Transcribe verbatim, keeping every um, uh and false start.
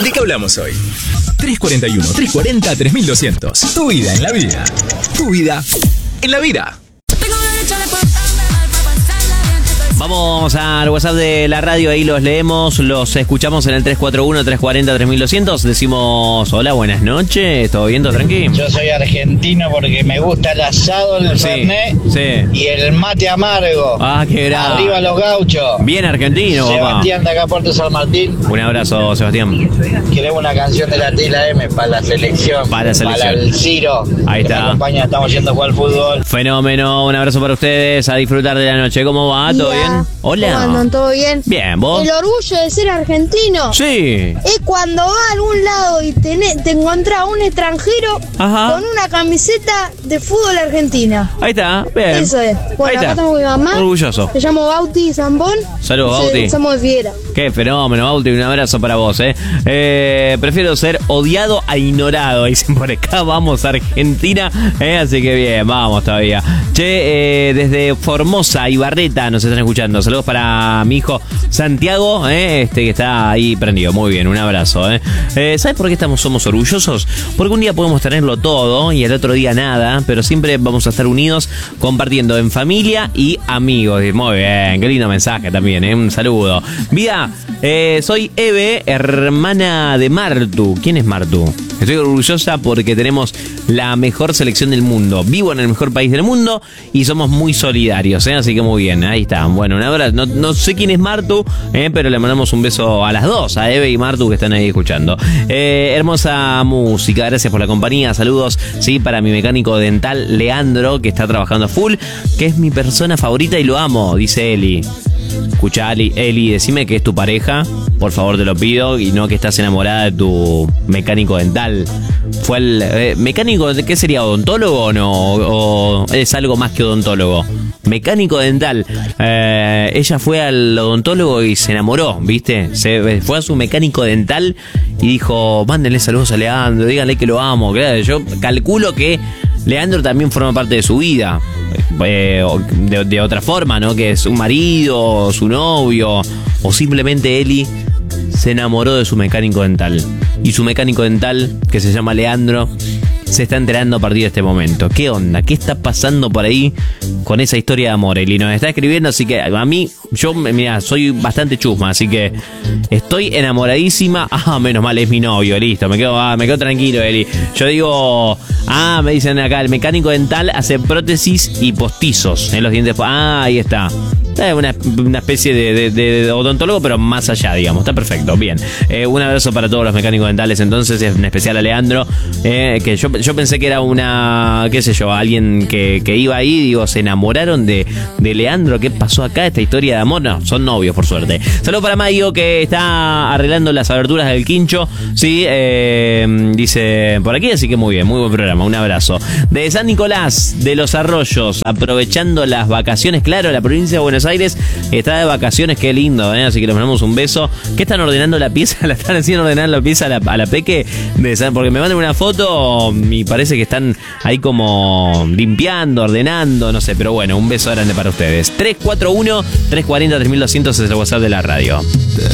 ¿De qué hablamos hoy? tres cuarenta y uno, tres cuarenta, tres mil doscientos. Tu vida en la vida. Tu vida en la vida. Vamos al WhatsApp de la radio, ahí los leemos, los escuchamos en el tres cuatro uno, tres cuarenta, tres mil doscientos. Decimos, hola, buenas noches, ¿todo bien, todo tranqui? Yo soy argentino porque me gusta el asado, el Sí, fernet sí. y el mate amargo. Ah, qué grande. Arriba los gauchos. Bien argentino, papá. Sebastián de acá, Puerto San Martín. Un abrazo, Sebastián. Queremos una canción de la Tila M para la selección. Para la selección. Para el Ciro. Ahí que está. me acompaña, estamos yendo a jugar al fútbol. Fenómeno, un abrazo para ustedes, a disfrutar de la noche. ¿Cómo va? ¿Todo Hola. bien? Hola. ¿Cómo andan? ¿Todo bien? Bien, ¿vos? El orgullo de ser argentino Sí. es cuando vas a algún lado y te, te encontrás a un extranjero Ajá. con una camiseta de fútbol argentina. Ahí está, bien. Eso es. Ahí Bueno, está. acá estamos con mi mamá. Orgulloso. Me llamo Bauti Zambón. Saludos, Sí, Bauti. Somos de Fiera. Qué fenómeno, Bauti, un abrazo para vos, ¿eh? eh prefiero ser odiado a ignorado, dicen por acá, vamos a Argentina, ¿eh? Así que bien, vamos todavía. Che, eh, desde Formosa y Barreta nos están escuchando, saludos para mi hijo Santiago, ¿eh? Este que está ahí prendido, muy bien, un abrazo, ¿eh? eh ¿Sabes por qué estamos, somos orgullosos? Porque un día podemos tenerlo todo y el otro día nada, pero siempre vamos a estar unidos compartiendo en familia y amigos. Y muy bien, qué lindo mensaje también, ¿eh? Un saludo. Vida, eh, soy Eve, hermana de Martu. ¿Quién es Martu? Estoy orgullosa porque tenemos la mejor selección del mundo. Vivo en el mejor país del mundo y somos muy solidarios, ¿eh? Así que muy bien, ahí está. Bueno, un abrazo. No, no sé quién es Martu, ¿eh? Pero le mandamos un beso a las dos, a Eve y Martu que están ahí escuchando. Eh, hermosa música, gracias por la compañía. Saludos, sí, para mi mecánico dental Leandro, que está trabajando a full, que es mi persona favorita y lo amo, dice Eli. Escucha, Eli, Eli, decime que es tu pareja, por favor te lo pido, y no que estás enamorada de tu mecánico dental. ¿Fue el eh, mecánico, qué sería, odontólogo o no? ¿O es algo más que odontólogo? Mecánico dental. Eh, ella fue al odontólogo y se enamoró, ¿viste? Se fue a su mecánico dental y dijo, mándenle saludos a Leandro, díganle que lo amo. Claro, yo calculo que Leandro también forma parte de su vida, eh, de, de otra forma, ¿no? Que es su marido, su novio, o simplemente Eli se enamoró de su mecánico dental. Y su mecánico dental, que se llama Leandro, se está enterando a partir de este momento. ¿Qué onda? ¿Qué está pasando por ahí con esa historia de amor? Eli nos está escribiendo, así que a mí, yo, mira, soy bastante chusma, así que estoy enamoradísima. Ah, menos mal, es mi novio, listo, me quedo, ah, me quedo tranquilo, Eli. Yo digo, ah, me dicen acá, el mecánico dental hace prótesis y postizos en los dientes. Ah, ahí está. Es una, una especie de, de, de odontólogo, pero más allá, digamos. Está perfecto, bien. Eh, un abrazo para todos los mecánicos dentales, entonces, en especial a Leandro, eh, que yo, yo pensé que era una, qué sé yo, alguien que, que iba ahí, digo, se enamoraron de, de Leandro. ¿Qué pasó acá? Esta historia de amor, no, son novios, por suerte. Saludos para Mayo, que está arreglando las aberturas del quincho, sí, eh, dice por aquí, así que muy bien, muy buen programa, un abrazo. De San Nicolás, de Los Arroyos, aprovechando las vacaciones, claro, la provincia de Buenos Aires está de vacaciones, qué lindo, ¿eh? Así que les mandamos un beso. ¿Qué están ordenando la pieza? ¿La están haciendo ordenar la pieza a la, a la Peque? De, porque me mandan una foto y parece que están ahí como limpiando, ordenando, no sé, pero bueno, un beso grande para ustedes. tres cuatro uno, tres cuarenta, tres mil doscientos es el WhatsApp de la radio.